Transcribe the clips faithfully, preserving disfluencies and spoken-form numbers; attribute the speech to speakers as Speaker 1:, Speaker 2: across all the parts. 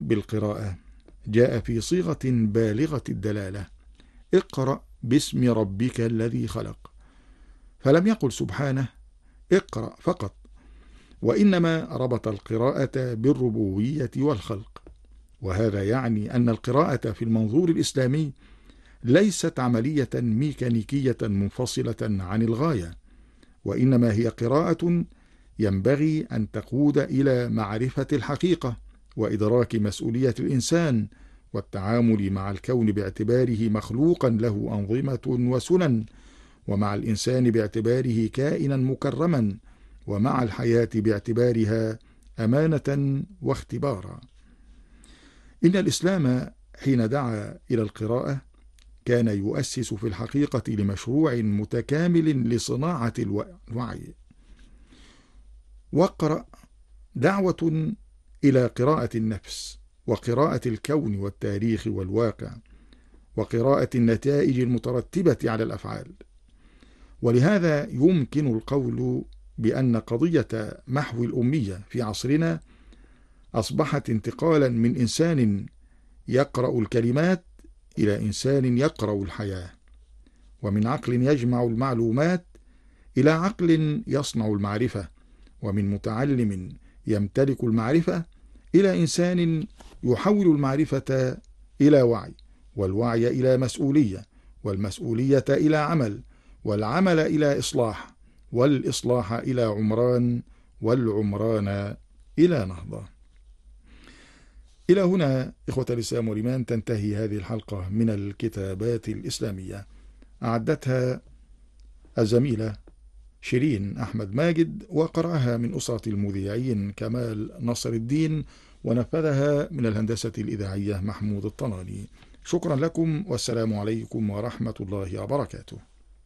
Speaker 1: بالقراءة جاء في صيغة بالغة الدلالة: اقرأ باسم ربك الذي خلق، فلم يقل سبحانه اقرأ فقط، وإنما ربط القراءة بالربوبية والخلق. وهذا يعني أن القراءة في المنظور الإسلامي ليست عملية ميكانيكية منفصلة عن الغاية، وإنما هي قراءة ينبغي أن تقود إلى معرفة الحقيقة وإدراك مسؤولية الإنسان والتعامل مع الكون باعتباره مخلوقا له أنظمة وسنن، ومع الإنسان باعتباره كائنا مكرما، ومع الحياة باعتبارها أمانة واختبارا. إن الإسلام حين دعا إلى القراءة كان يؤسس في الحقيقة لمشروع متكامل لصناعة الوعي. واقرأ دعوة إلى قراءة النفس، وقراءة الكون والتاريخ والواقع، وقراءة النتائج المترتبة على الأفعال. ولهذا يمكن القول بأن قضية محو الأمية في عصرنا أصبحت انتقالا من إنسان يقرأ الكلمات إلى إنسان يقرأ الحياة، ومن عقل يجمع المعلومات إلى عقل يصنع المعرفة، ومن متعلم يمتلك المعرفة إلى إنسان يحول المعرفة إلى وعي، والوعي إلى مسؤولية، والمسؤولية إلى عمل، والعمل إلى إصلاح، والإصلاح إلى عمران، والعمران إلى نهضة. إلى هنا إخوة الإسلام والإيمان تنتهي هذه الحلقة من الكتابات الإسلامية، أعدتها الزميلة شيرين أحمد ماجد، وقرأها من أسرة المذيعين كمال نصر الدين، ونفذها من الهندسة الإذاعية محمود الطناني. شكرا لكم، والسلام عليكم ورحمة الله وبركاته.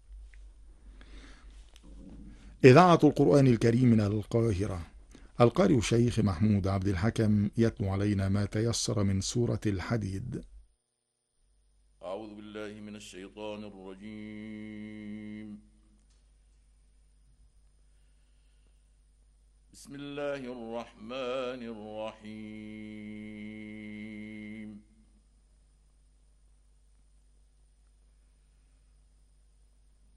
Speaker 1: إذاعة القرآن الكريم من القاهرة، القارئ الشيخ محمود عبد الحكم يتلو علينا ما تيسر من سورة الحديد.
Speaker 2: أعوذ بالله من الشيطان الرجيم. بسم الله الرحمن الرحيم.